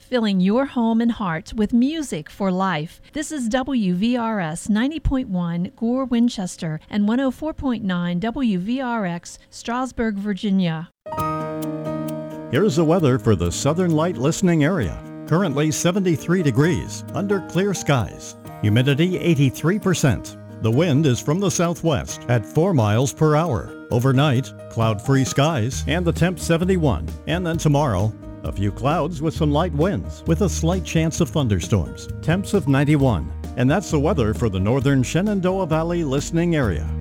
filling your home and heart with music for life. This is WVRS 90.1 Gore, Winchester, and 104.9 WVRX, Strasburg, Virginia. Here's the weather for the Southern Light listening area. Currently 73 degrees, under clear skies. Humidity 83%. The wind is from the southwest at 4 miles per hour. Overnight, cloud-free skies and the temp 71. And then tomorrow, a few clouds with some light winds with a slight chance of thunderstorms. Temps of 91. And that's the weather for the northern Shenandoah Valley listening area.